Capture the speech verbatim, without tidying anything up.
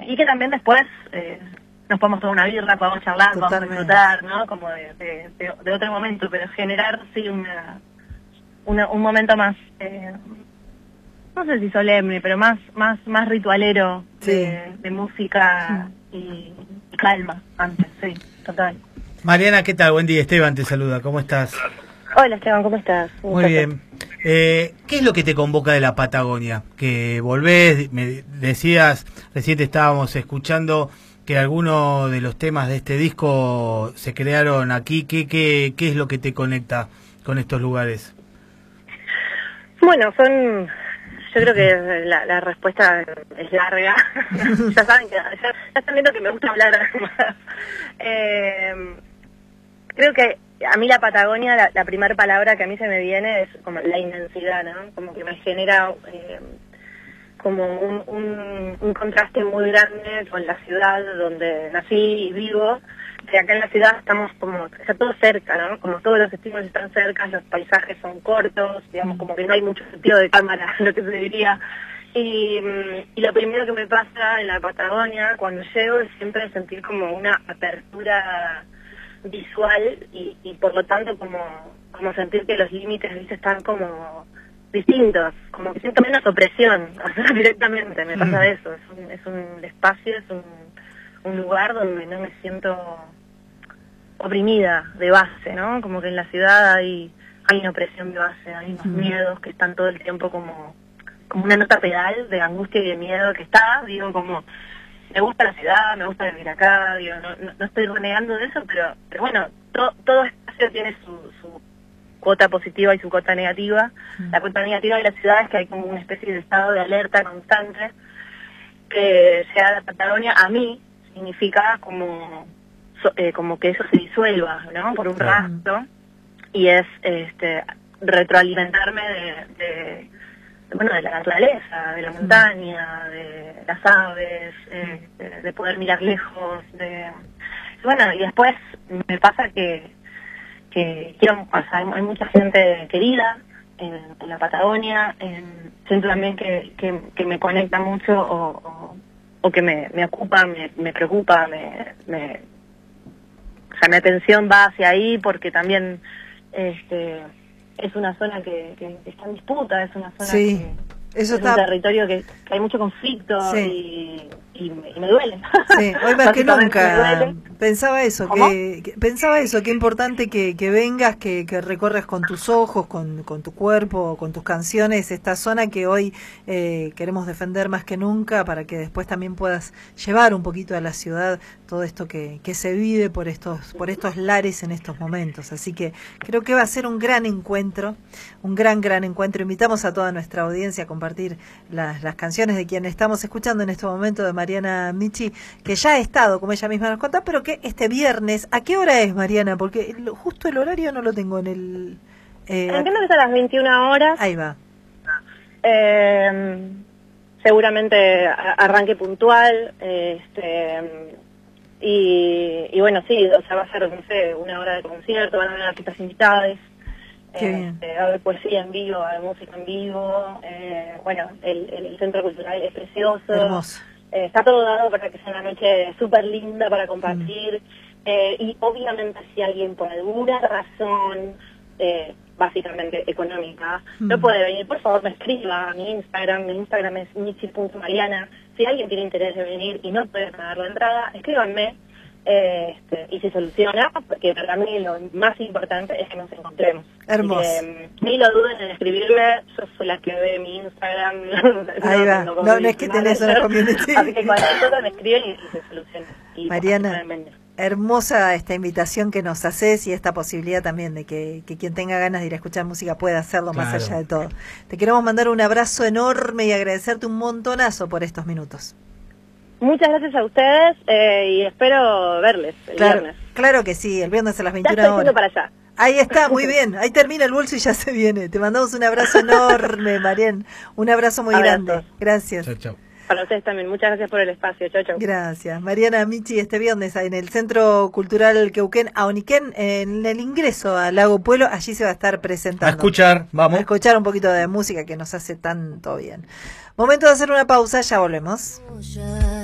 y que también después eh, nos podemos tomar una birra, podemos charlar, podemos disfrutar, ¿no? Como de, de, de, de otro momento, pero generar, sí, una, una un momento más, eh, no sé si solemne, pero más más más ritualero, sí, de, de música y, y calma antes, sí, total. Mariana, ¿qué tal? Buen día, Esteban te saluda, ¿cómo estás? Hola Esteban, ¿cómo estás? Un Muy bien. Eh, ¿Qué es lo que te convoca de la Patagonia? Que volvés, me decías, recién te estábamos escuchando que algunos de los temas de este disco se crearon aquí. ¿Qué, qué, qué es lo que te conecta con estos lugares? Bueno, son... Yo creo que la, la respuesta es larga. Ya saben que ya, ya están viendo que me gusta hablar más. Eh, creo que a mí la Patagonia, la, la primera palabra que a mí se me viene es como la inmensidad, ¿no? Como que me genera eh, como un, un, un contraste muy grande con la ciudad donde nací y vivo. Que acá en la ciudad estamos como, está todo cerca, ¿no? Como todos los estímulos están cerca, los paisajes son cortos, digamos, como que no hay mucho sentido de cámara, lo que se diría. Y, y lo primero que me pasa en la Patagonia cuando llego es siempre sentir como una apertura visual y, y por lo tanto como, como sentir que los límites, ¿viste? Están como distintos, como que siento menos opresión, o sea, directamente me pasa eso, es un, es un espacio, es un, un lugar donde no me siento oprimida de base, ¿no? Como que en la ciudad hay, hay una opresión de base, hay unos mm. miedos que están todo el tiempo como, como una nota pedal de angustia y de miedo que está, digo, como me gusta la ciudad, me gusta vivir acá, digo, no, no, no estoy renegando de eso, pero, pero bueno, to, todo espacio tiene su, su cuota positiva y su cuota negativa. Mm. La cuota negativa de la ciudad es que hay como una especie de estado de alerta constante, que sea la Patagonia, a mí, significa como eh, como que eso se disuelva, ¿no? Por un rato, y es este retroalimentarme de, de, de bueno de la naturaleza, de la montaña, de las aves, eh, de, de poder mirar lejos, de bueno, y después me pasa que que quiero, o sea, hay, hay mucha gente querida en, en la Patagonia, en, siento también que, que, que me conecta mucho o, o o que me, me ocupa, me, me preocupa, me, me, o sea, mi atención va hacia ahí porque también este es una zona que, que está en disputa, es una zona sí, que eso es está... un territorio que, que hay mucho conflicto sí. y, y, me, y me duele. Sí, hoy más que nunca pensaba eso, que, que pensaba eso, qué importante que, que vengas, que, que recorres con tus ojos, con, con tu cuerpo, con tus canciones, esta zona que hoy eh, queremos defender más que nunca para que después también puedas llevar un poquito a la ciudad todo esto que, que se vive por estos, por estos lares en estos momentos. Así que creo que va a ser un gran encuentro, un gran, gran encuentro. Invitamos a toda nuestra audiencia a compartir las, las canciones de quien estamos escuchando en este momento, de Mariana Michi, que ya ha estado, como ella misma nos contó, pero que este viernes, ¿a qué hora es, Mariana? Porque el, justo el horario no lo tengo en el... Eh, Entiendo que es a las veintiuna horas. Ahí va. Eh, seguramente arranque puntual, este... Y, y bueno, sí, o sea, va a ser, no sé, una hora de concierto, van a haber artistas invitados, eh, va a haber poesía en vivo, va a haber música en vivo, eh, bueno, el, el centro cultural es precioso, hermoso. Eh, está todo dado para que sea una noche súper linda para compartir, mm. eh, y obviamente si alguien por alguna razón, eh, básicamente económica, mm. no puede venir, por favor me escriba a mi Instagram, mi Instagram es michi punto mariana. Si alguien tiene interés de venir y no puede pagar la entrada, escríbanme eh, este, y se soluciona, porque para mí lo más importante es que nos encontremos. Hermoso. Que, ni lo duden en escribirme, yo soy la que ve mi Instagram. Ahí va, no, no, no es que tenés una community. Así que cualquier cosa me escriben y, y se soluciona. Y Mariana, hermosa esta invitación que nos haces y esta posibilidad también de que, que quien tenga ganas de ir a escuchar música pueda hacerlo, claro, más allá de todo. Te queremos mandar un abrazo enorme y agradecerte un montonazo por estos minutos. Muchas gracias a ustedes eh, y espero verles el claro, viernes. Claro que sí, el viernes a las veintiuna ya estoy horas. Para allá. Ahí está, muy bien. Ahí termina el bolso y ya se viene. Te mandamos un abrazo enorme, Marian. Un abrazo muy Abrazos. grande. Gracias. Chau, chau. Para ustedes también. Muchas gracias por el espacio. Chau, chau. Gracias. Mariana Michi, este viernes en el Centro Cultural Queuquén Aoniquén, en el ingreso al Lago Pueblo, allí se va a estar presentando. A escuchar, vamos. A escuchar un poquito de música que nos hace tanto bien. Momento de hacer una pausa, ya volvemos.